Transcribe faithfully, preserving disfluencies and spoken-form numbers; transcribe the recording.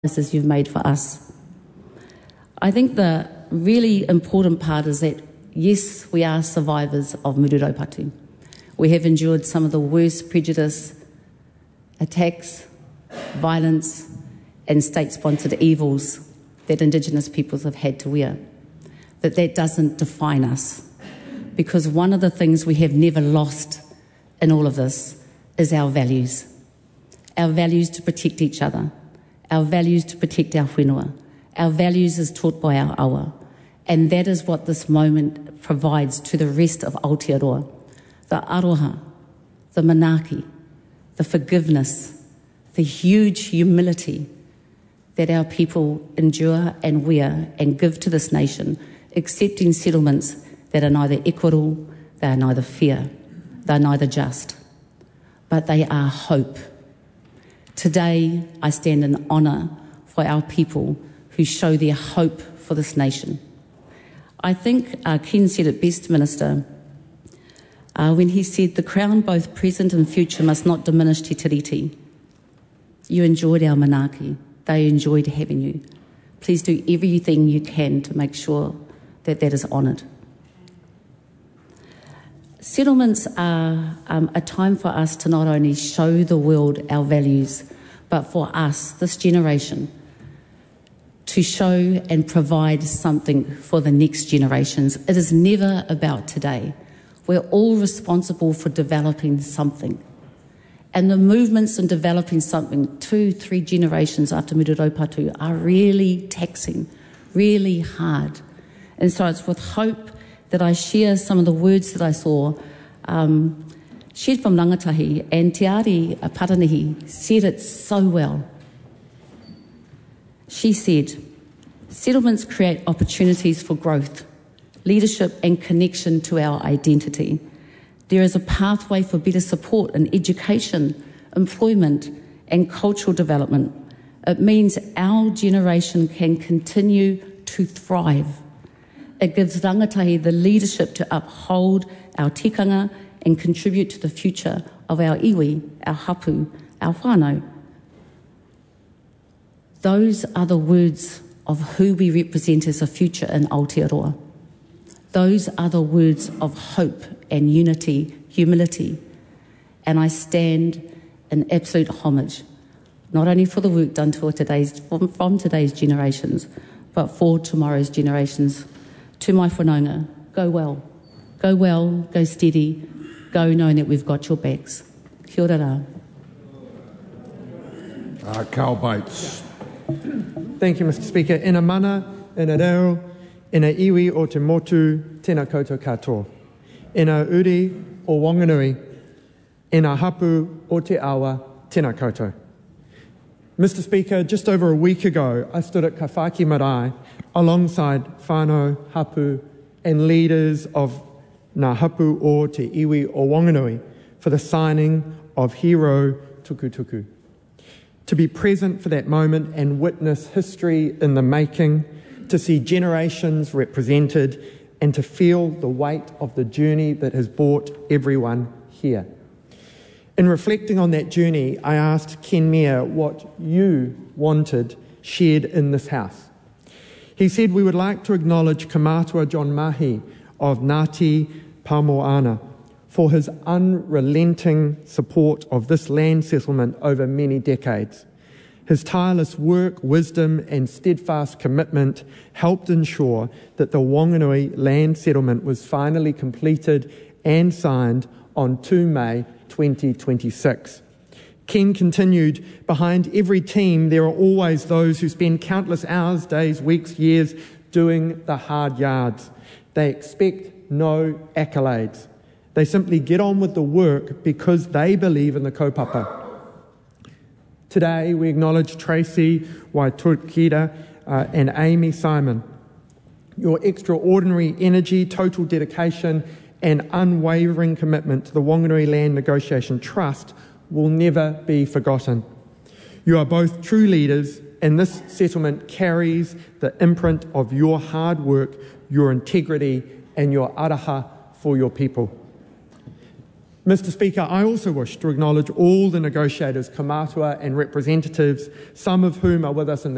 promises you've made for us. I think the really important part is that, yes, we are survivors of Muru Raupatu. We have endured some of the worst prejudice, attacks, violence and state-sponsored evils that Indigenous peoples have had to wear. That that doesn't define us, because one of the things we have never lost in all of this is our values. Our values to protect each other, our values to protect our whenua, our values as taught by our awa. And that is what this moment provides to the rest of Aotearoa. The aroha, the manaaki, the forgiveness, the huge humility that our people endure and wear and give to this nation, accepting settlements that are neither equitable, they are neither fair, they are neither just, but they are hope. Today, I stand in honour for our people who show their hope for this nation. I think uh, Ken said it best, Minister, uh, when he said, the Crown, both present and future, must not diminish Te Tiriti. You enjoyed our manaaki. They enjoyed having you. Please do everything you can to make sure that that is honoured. Settlements are um, a time for us to not only show the world our values, but for us, this generation, to show and provide something for the next generations. It is never about today. We're all responsible for developing something. And the movements in developing something two, three generations after Muru Raupatu are really taxing, really hard. And so it's with hope that I share some of the words that I saw um, shared from Rangatahi, and Te Ari Paranihi said it so well. She said, settlements create opportunities for growth, leadership and connection to our identity. There is a pathway for better support in education, employment and cultural development. It means our generation can continue to thrive. It gives rangatahi the leadership to uphold our tikanga and contribute to the future of our iwi, our hapu, our whānau. Those are the words of who we represent as a future in Aotearoa. Those are the words of hope and unity, humility. And I stand in absolute homage, not only for the work done to today's, from, from today's generations, but for tomorrow's generations. To my whanaunga, go well. Go well, go steady, go knowing that we've got your backs. Kia ora rā. Uh, Carl Bates. Thank you, Mister Speaker. Ina mana, ina reo, ina iwi o te motu, tēnā koutou katoa. Ina uri o Wanganui, ina hapu o te awa, tēnā koutou. Mister Speaker, just over a week ago, I stood at Kawhaki Marae alongside whānau, hapu and leaders of Ngā Hapu o Te Iwi o Wanganui for the signing of Hero Tukutuku. To be present for that moment and witness history in the making, to see generations represented and to feel the weight of the journey that has brought everyone here. In reflecting on that journey, I asked Ken Mair what you wanted shared in this House. He said we would like to acknowledge Kamatua John Mahi of Ngāti Pamoana for his unrelenting support of this land settlement over many decades. His tireless work, wisdom and steadfast commitment helped ensure that the Wanganui land settlement was finally completed and signed on the second of May twenty twenty-six. Ken continued, behind every team there are always those who spend countless hours, days, weeks, years doing the hard yards. They expect no accolades. They simply get on with the work because they believe in the kaupapa. Today we acknowledge Tracy Waitukira uh, and Amy Simon. Your extraordinary energy, total dedication and unwavering commitment to the Wanganui Land Negotiation Trust will never be forgotten. You are both true leaders, and this settlement carries the imprint of your hard work, your integrity and your araha for your people. Mister Speaker, I also wish to acknowledge all the negotiators, kamatua and representatives, some of whom are with us in the